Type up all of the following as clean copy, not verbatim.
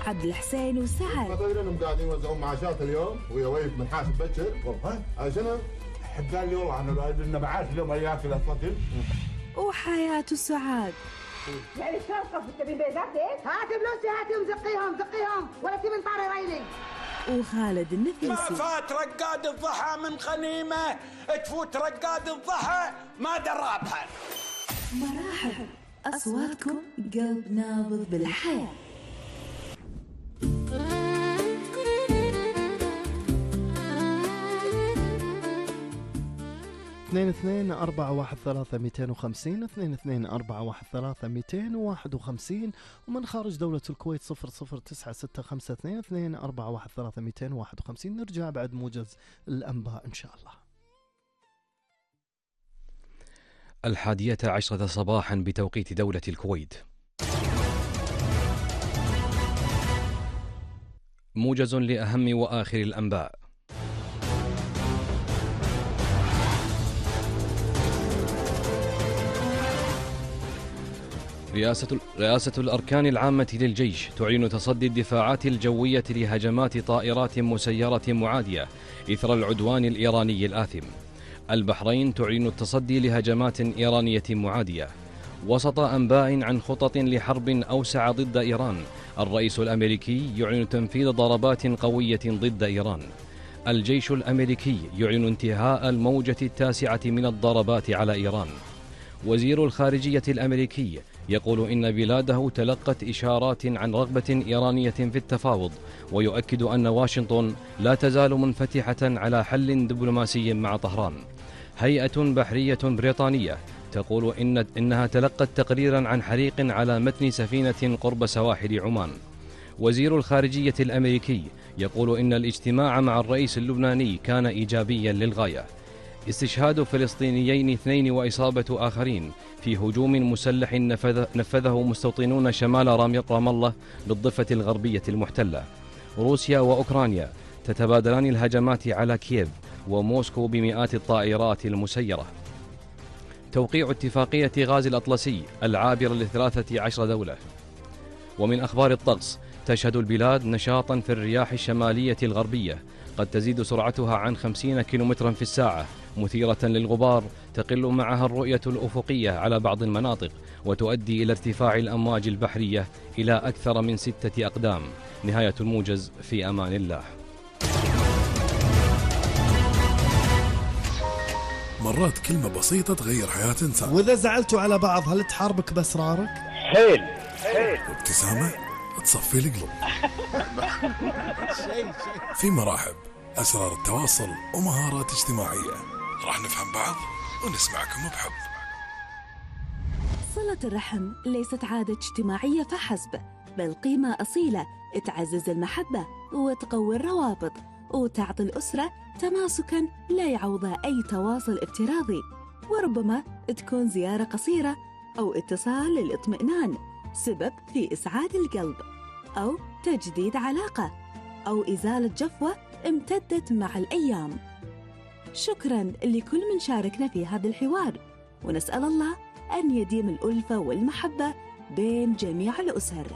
عبد الحسين وسعد. ما تدري انهم قاعدين يوزعون معاشات اليوم ويا ويف من حاسب بكر. والله عشان قال لي والله انا معاش اليوم اياك الاسماك. وحياة وسعاد. يعني شرقة في التبين بيضات ليش؟ هات فلوسي هاتهم زقيهم ولا تبين طاري ريلي. وخالد النفيسي. ما فات رقاد الضحى من غنيمة تفوت رقاد الضحى ما درابها. مراحب أصواتكم قلب نابض بالحياة. 22-413-250 22-413-251 ومن خارج دولة الكويت 00965 22-413-251. نرجع بعد موجز الأنباء إن شاء الله. 11:00 صباحا بتوقيت دولة الكويت. موجز لأهم وآخر الأنباء. رئاسة الأركان العامة للجيش تعلن تصدي الدفاعات الجوية لهجمات طائرات مسيرة معادية إثر العدوان الإيراني الآثم. البحرين تعلن التصدي لهجمات إيرانية معادية. وسط أنباء عن خطط لحرب أوسع ضد إيران، الرئيس الأمريكي يعلن تنفيذ ضربات قوية ضد إيران. الجيش الأمريكي يعلن انتهاء الموجة التاسعة من الضربات على إيران. وزير الخارجية الأمريكي يقول إن بلاده تلقت إشارات عن رغبة إيرانية في التفاوض، ويؤكد أن واشنطن لا تزال منفتحة على حل دبلوماسي مع طهران. هيئة بحرية بريطانية تقول إنها تلقت تقريرا عن حريق على متن سفينة قرب سواحل عمان. وزير الخارجية الأمريكي يقول إن الاجتماع مع الرئيس اللبناني كان إيجابيا للغاية. استشهاد فلسطينيين 2 وإصابة آخرين في هجوم مسلح نفذه مستوطنون شمال رام الله بالضفة الغربية المحتلة. روسيا وأوكرانيا تتبادلان الهجمات على كييف وموسكو بمئات الطائرات المسيرة. توقيع اتفاقية غاز الأطلسي العابرة ل13 دولة. ومن أخبار الطقس، تشهد البلاد نشاطا في الرياح الشمالية الغربية قد تزيد سرعتها عن 50 كيلومترا في الساعة، مثيرة للغبار تقل معها الرؤية الأفقية على بعض المناطق، وتؤدي إلى ارتفاع الأمواج البحرية إلى أكثر من 6 أقدام. نهاية الموجز، في أمان الله. مرات كلمة بسيطة تغير حياة إنسان. وإذا زعلتوا على بعض هل تحاربك بأسرارك؟ حيل وابتسامة تصفي القلوب. في مراحب أسرار التواصل ومهارات اجتماعية، راح نفهم بعض ونسمعكم بحب. صلة الرحم ليست عادة اجتماعية فحسب، بل قيمة أصيلة تعزز المحبة وتقوي الروابط وتعطي الأسرة تماسكاً لا يعوض أي تواصل افتراضي. وربما تكون زيارة قصيرة أو اتصال للإطمئنان سبب في إسعاد القلب، أو تجديد علاقة، أو إزالة جفوة امتدت مع الأيام. شكراً لكل من شاركنا في هذا الحوار، ونسأل الله أن يديم الألفة والمحبة بين جميع الأسر.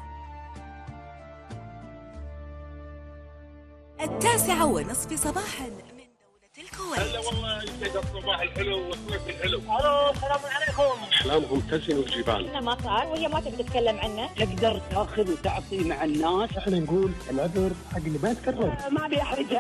9:30 صباحاً من دولة الكويت. هلا والله يسعد الصباح الحلو والصيف الحلو. الو السلام عليكم. احلامهم تزن الجبال. احنا ما صار وهي ما تبي تتكلم عنه. تقدر تاخذ وتعطي مع الناس. احنا نقول العذر حق اللي ما يتكرر. ما ابي احرجها.